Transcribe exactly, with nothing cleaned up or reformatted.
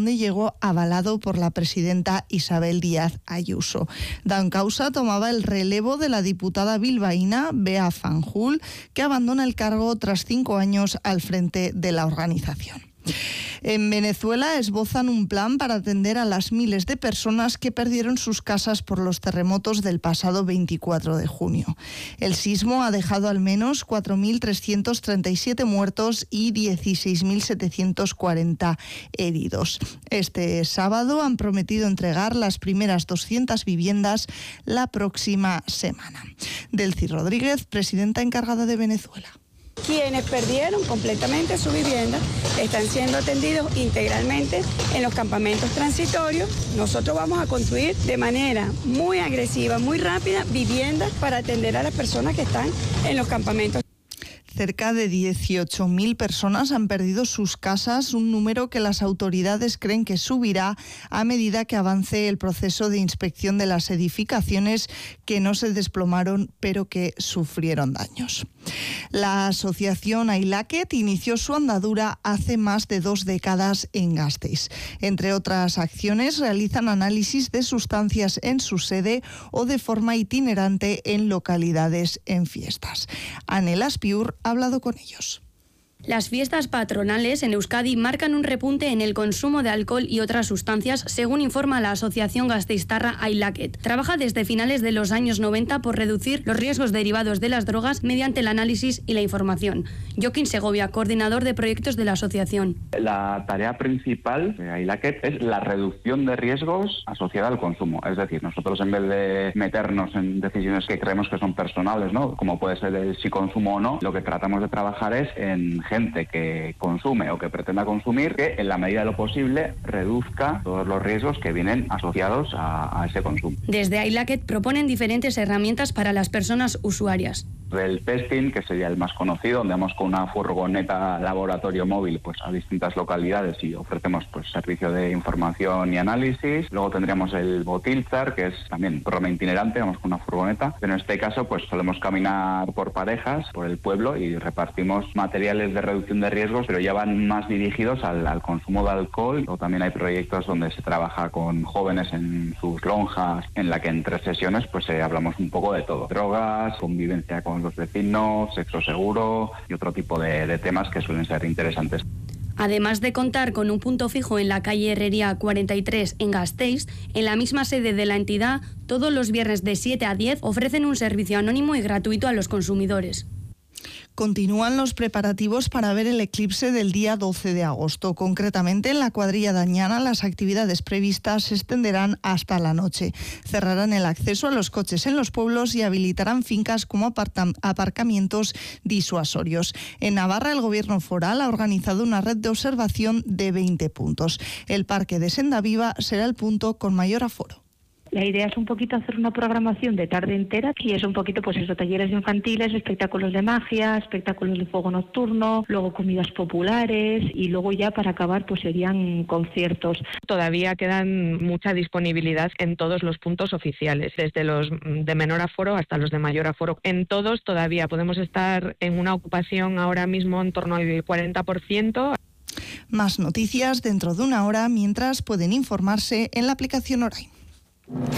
donde llegó avalado por la presidenta Isabel Díaz Ayuso. Dan Causa tomaba el relevo de la diputada bilbaína Bea Fanjul, que abandona el cargo tras cinco años al frente de la organización. En Venezuela esbozan un plan para atender a las miles de personas que perdieron sus casas por los terremotos del pasado veinticuatro de junio. El sismo ha dejado al menos cuatro mil trescientos treinta y siete muertos y dieciséis mil setecientos cuarenta heridos. Este sábado han prometido entregar las primeras doscientas viviendas la próxima semana. Delcy Rodríguez, presidenta encargada de Venezuela. Quienes perdieron completamente su vivienda están siendo atendidos integralmente en los campamentos transitorios. Nosotros vamos a construir de manera muy agresiva, muy rápida, viviendas para atender a las personas que están en los campamentos. Cerca de dieciocho mil personas han perdido sus casas, un número que las autoridades creen que subirá a medida que avance el proceso de inspección de las edificaciones que no se desplomaron pero que sufrieron daños. La asociación Ailaquet inició su andadura hace más de dos décadas en Gasteiz. Entre otras acciones, realizan análisis de sustancias en su sede o de forma itinerante en localidades en fiestas. Anel Aspiur ha hablado con ellos. Las fiestas patronales en Euskadi marcan un repunte en el consumo de alcohol y otras sustancias, según informa la asociación gasteiztarra Ailaquet. Trabaja desde finales de los años noventa por reducir los riesgos derivados de las drogas mediante el análisis y la información. Joaquín Segovia, coordinador de proyectos de la asociación. La tarea principal de Ailaquet es la reducción de riesgos asociada al consumo. Es decir, nosotros en vez de meternos en decisiones que creemos que son personales, ¿no?, como puede ser el si consumo o no, lo que tratamos de trabajar es en gente que consume o que pretenda consumir, que en la medida de lo posible reduzca todos los riesgos que vienen asociados a, a ese consumo. Desde Ailaquet proponen diferentes herramientas para las personas usuarias. El testing, que sería el más conocido, donde vamos con una furgoneta laboratorio móvil pues a distintas localidades y ofrecemos pues servicio de información y análisis. Luego tendríamos el Botilzar, que es también programa itinerante, vamos con una furgoneta, pero en este caso pues solemos caminar por parejas por el pueblo y repartimos materiales de reducción de riesgos, pero ya van más dirigidos al, al consumo de alcohol. O también hay proyectos donde se trabaja con jóvenes en sus lonjas, en la que en tres sesiones pues eh, hablamos un poco de todo: drogas, convivencia con los vecinos, sexo seguro y otro tipo de, de temas que suelen ser interesantes. Además de contar con un punto fijo en la calle Herrería cuarenta y tres en Gasteiz, en la misma sede de la entidad, todos los viernes de siete a diez ofrecen un servicio anónimo y gratuito a los consumidores. Continúan los preparativos para ver el eclipse del día doce de agosto. Concretamente, en la cuadrilla de Añana, las actividades previstas se extenderán hasta la noche. Cerrarán el acceso a los coches en los pueblos y habilitarán fincas como aparcamientos disuasorios. En Navarra, el Gobierno foral ha organizado una red de observación de veinte puntos. El Parque de Sendaviva será el punto con mayor aforo. La idea es un poquito hacer una programación de tarde entera y es un poquito pues eso, talleres infantiles, espectáculos de magia, espectáculos de fuego nocturno, luego comidas populares y luego ya para acabar pues serían conciertos. Todavía quedan mucha disponibilidad en todos los puntos oficiales, desde los de menor aforo hasta los de mayor aforo. En todos todavía podemos estar en una ocupación ahora mismo en torno al cuarenta por ciento. Más noticias dentro de una hora, mientras pueden informarse en la aplicación Orain.